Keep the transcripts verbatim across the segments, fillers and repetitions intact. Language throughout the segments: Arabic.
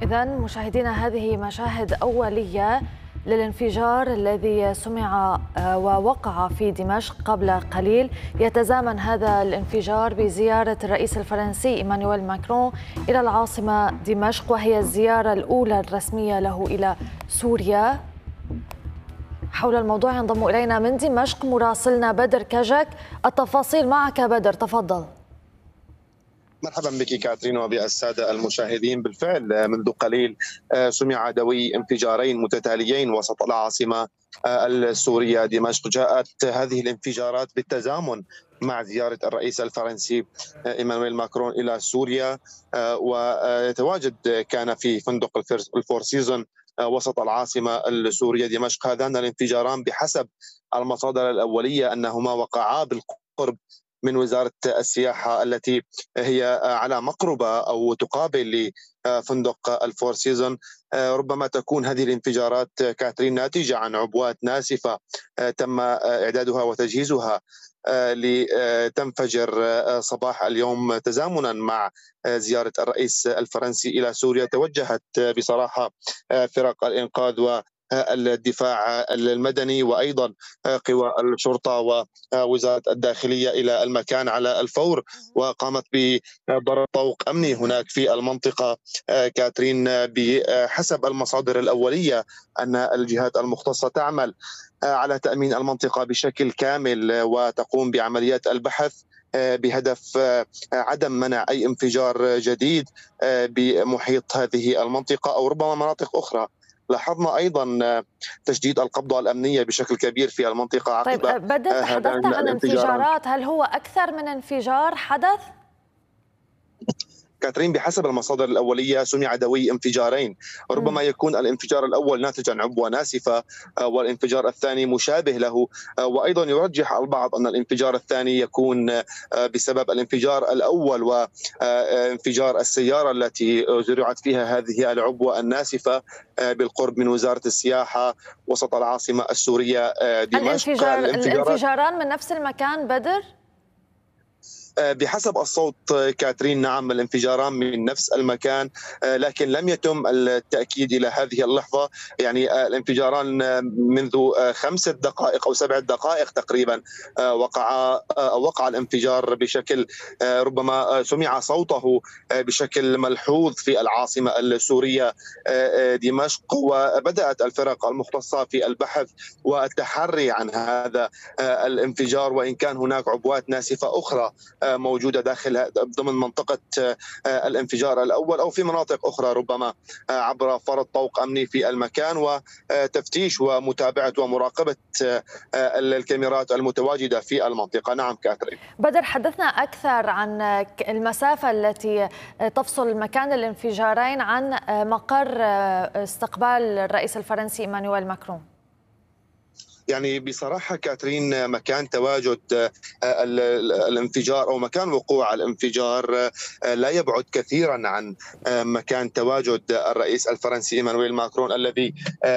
إذن مشاهدينا هذه مشاهد أولية للانفجار الذي سمع ووقع في دمشق قبل قليل. يتزامن هذا الانفجار بزيارة الرئيس الفرنسي إيمانويل ماكرون إلى العاصمة دمشق، وهي الزيارة الأولى الرسمية له إلى سوريا. حول الموضوع ينضم إلينا من دمشق مراسلنا بدر كجك. التفاصيل معك بدر، تفضل. مرحبا بك كاترين وبالسادة المشاهدين. بالفعل منذ قليل سمع دوي انفجارين متتاليين وسط العاصمة السورية دمشق. جاءت هذه الانفجارات بالتزامن مع زيارة الرئيس الفرنسي إيمانويل ماكرون إلى سوريا، ويتواجد كان في فندق الفور سيزون وسط العاصمة السورية دمشق. هذان الانفجاران بحسب المصادر الأولية أنهما وقعا بالقرب من وزارة السياحة التي هي على مقربة أو تقابل لفندق الفور سيزون. ربما تكون هذه الانفجارات كاترين ناتجة عن عبوات ناسفة تم إعدادها وتجهيزها لتنفجر صباح اليوم تزامنا مع زيارة الرئيس الفرنسي إلى سوريا. توجهت بصراحة فرق الإنقاذ و الدفاع المدني وأيضا قوى الشرطة ووزارة الداخلية إلى المكان على الفور، وقامت بضرب طوق أمني هناك في المنطقة. كاترين بحسب المصادر الأولية أن الجهات المختصة تعمل على تأمين المنطقة بشكل كامل وتقوم بعمليات البحث بهدف عدم منع أي انفجار جديد بمحيط هذه المنطقة أو ربما مناطق أخرى. لاحظنا أيضا تشديد القبضة الأمنية بشكل كبير في المنطقة عقب. طيب بدر، تحدثت عن انفجارات، هل هو أكثر من انفجار حدث؟ كاترين بحسب المصادر الأولية سمع دوي انفجارين، ربما يكون الانفجار الأول ناتج عن عبوة ناسفة والانفجار الثاني مشابه له، وأيضا يرجح البعض أن الانفجار الثاني يكون بسبب الانفجار الأول وانفجار السيارة التي زرعت فيها هذه العبوة الناسفة بالقرب من وزارة السياحة وسط العاصمة السورية دمشق. الانفجار الانفجاران من نفس المكان بدر؟ بحسب الصوت كاترين نعم، الانفجاران من نفس المكان، لكن لم يتم التأكيد إلى هذه اللحظة. يعني الانفجاران منذ خمسة دقائق أو سبع دقائق تقريبا وقع وقع الانفجار بشكل ربما سمع صوته بشكل ملحوظ في العاصمة السورية دمشق، وبدأت الفرق المختصة في البحث والتحري عن هذا الانفجار، وإن كان هناك عبوات ناسفة أخرى موجودة داخل ضمن منطقة الانفجار الأول أو في مناطق أخرى، ربما عبر فرض طوق أمني في المكان وتفتيش ومتابعة ومراقبة الكاميرات المتواجدة في المنطقة. نعم كاترين. بدر، حدثنا أكثر عن المسافة التي تفصل مكان الانفجارين عن مقر استقبال الرئيس الفرنسي إيمانويل ماكرون. يعني بصراحة كاترين مكان تواجد الانفجار أو مكان وقوع الانفجار لا يبعد كثيرا عن مكان تواجد الرئيس الفرنسي إيمانويل ماكرون الذي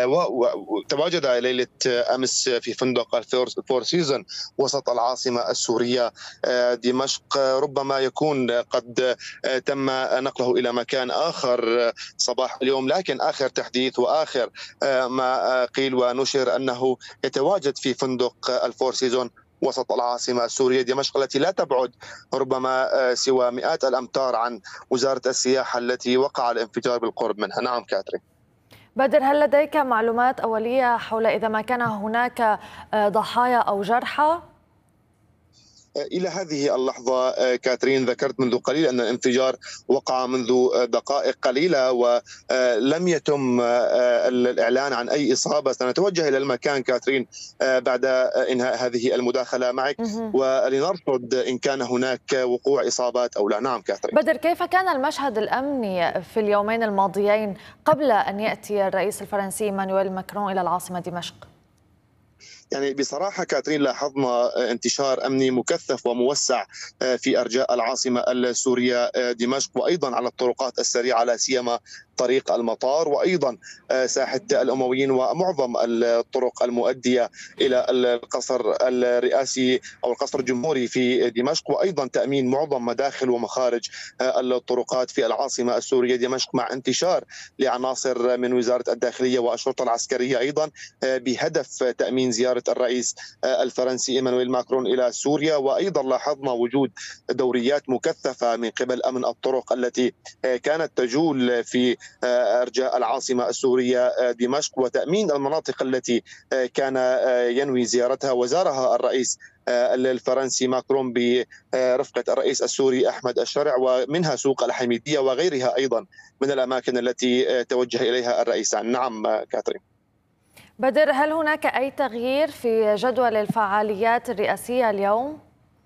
تواجد ليلة أمس في فندق الفور سيزون وسط العاصمة السورية دمشق. ربما يكون قد تم نقله إلى مكان آخر صباح اليوم، لكن آخر تحديث وآخر ما قيل ونشر أنه يتواجد في فندق الفور سيزون وسط العاصمة السورية دمشق التي لا تبعد ربما سوى مئات الأمتار عن وزارة السياحة التي وقع الانفجار بالقرب منها. نعم كاترين. بدر، هل لديك معلومات أولية حول إذا ما كان هناك ضحايا أو جرحى؟ إلى هذه اللحظة كاترين ذكرت منذ قليل أن الانفجار وقع منذ دقائق قليلة ولم يتم الإعلان عن أي إصابة. سنتوجه إلى المكان كاترين بعد إنهاء هذه المداخلة معك ولنرصد إن كان هناك وقوع إصابات أو لا. نعم كاترين. بدر، كيف كان المشهد الأمني في اليومين الماضيين قبل أن يأتي الرئيس الفرنسي إيمانويل ماكرون إلى العاصمة دمشق؟ يعني بصراحة كاترين لاحظنا انتشار أمني مكثف وموسع في أرجاء العاصمة السورية دمشق، وأيضا على الطرقات السريعة لا سيما طريق المطار، وأيضا ساحة الأمويين ومعظم الطرق المؤدية إلى القصر الرئاسي أو القصر الجمهوري في دمشق، وأيضا تأمين معظم مداخل ومخارج الطرقات في العاصمة السورية دمشق، مع انتشار لعناصر من وزارة الداخلية والشرطة العسكرية أيضا بهدف تأمين زيارة الرئيس الفرنسي إيمانويل ماكرون إلى سوريا. وأيضا لاحظنا وجود دوريات مكثفة من قبل أمن الطرق التي كانت تجول في أرجاء العاصمة السورية دمشق، وتأمين المناطق التي كان ينوي زيارتها وزارها الرئيس الفرنسي ماكرون برفقة الرئيس السوري أحمد الشرع، ومنها سوق الحميدية وغيرها أيضا من الأماكن التي توجه إليها الرئيسان. نعم كاترين. بدر، هل هناك أي تغيير في جدول الفعاليات الرئاسية اليوم؟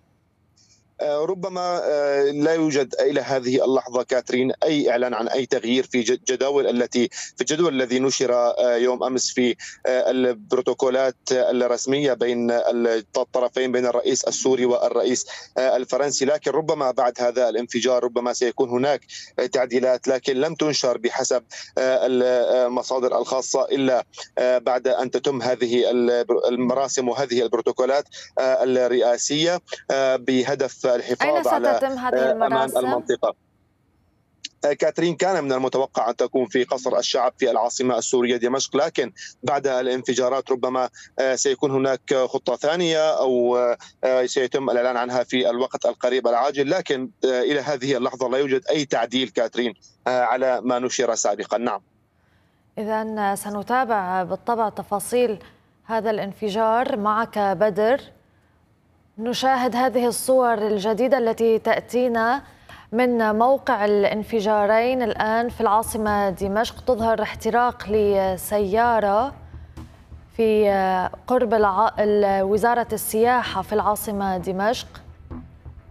ربما لا يوجد إلى هذه اللحظة كاترين أي إعلان عن أي تغيير في جداول التي في الجدول الذي نشر يوم أمس في البروتوكولات الرسمية بين الطرفين، بين الرئيس السوري والرئيس الفرنسي. لكن ربما بعد هذا الانفجار ربما سيكون هناك تعديلات، لكن لم تنشر بحسب المصادر الخاصة إلا بعد أن تتم هذه المراسم وهذه البروتوكولات الرئاسية بهدف الحفاظ على أمان المنطقة. كاترين، كان من المتوقع أن تكون في قصر الشعب في العاصمة السورية دمشق، لكن بعد الانفجارات ربما سيكون هناك خطة ثانية أو سيتم الإعلان عنها في الوقت القريب العاجل، لكن إلى هذه اللحظة لا يوجد أي تعديل كاترين على ما نشر سابقا. نعم. إذن سنتابع بالطبع تفاصيل هذا الانفجار معك بدر. نشاهد هذه الصور الجديدة التي تأتينا من موقع الانفجارين الآن في العاصمة دمشق، تظهر احتراق لسيارة في قرب وزارة السياحة في العاصمة دمشق.